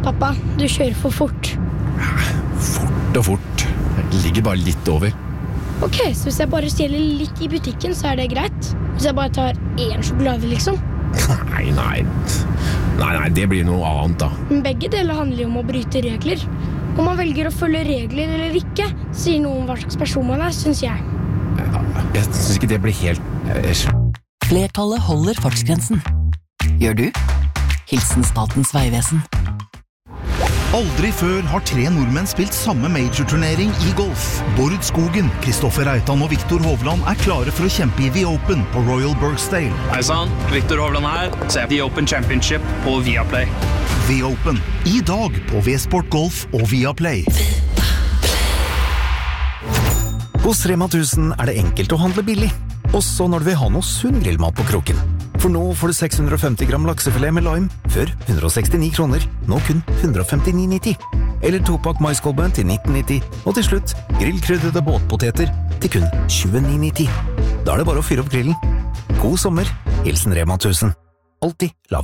Pappa, du kjører for fort. Fort og fort. Jeg ligger bare litt over. Ok, så hvis jeg bare stjeler litt i butikken, så det greit? Hvis jeg bare tar 1 sjokolade, liksom? Nei, det blir noe annet da. Men begge deler handler jo om å bryte regler. Om man velger å følge regler eller ikke, sier noe om hva slags person man synes jeg. Jeg synes ikke det blir helt... Flertallet holder fartsgrensen. Gjør du? Hilsen Statens Vegvesen. Aldri før har 3 nordmenn spilt samme major-turnering i golf. Bård Skogen, Kristoffer Reitan og Viktor Hovland klare for å kjempe i The Open på Royal Birkdale. Hei sann, Viktor Hovland her. Se The Open Championship på Viaplay. The Open, i dag på V-Sport Golf og Viaplay. Hos Rema 1000 det enkelt å handle billig, også når du vil ha noe sunn grillmat på kroken. For nå får du 650 gram laksefilet med lime, før 169 kroner, nå kun 159,90. Eller 2-pakk maiskolbe til 19,90, og til slutt grillkryddede båtpoteter til kun 29,90. Da det bare å fyre opp grillen. God sommer, hilsen Rema 1000. Alltid lav.